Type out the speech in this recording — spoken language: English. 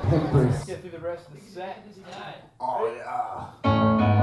Empress. Get through the rest of the set. Oh yeah.